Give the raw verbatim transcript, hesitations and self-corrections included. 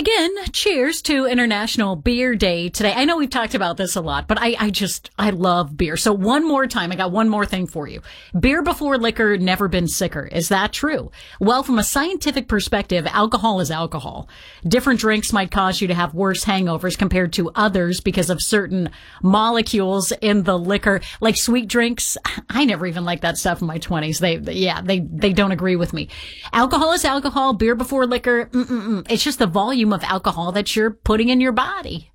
again, cheers to International Beer Day today. I know we've talked about this a lot, but I, I just, I love beer. So one more time, I got one more thing for you. Beer before liquor, never been sicker. Is that true? Well, from a scientific perspective, alcohol is alcohol. Different drinks might cause you to have worse hangovers compared to others because of certain molecules in the liquor, like sweet drinks. I never even liked that stuff in my twenties. They, yeah, they, they don't agree with me. Alcohol is alcohol. Beer before liquor, mm-mm-mm. It's just the volume of alcohol that you're putting in your body.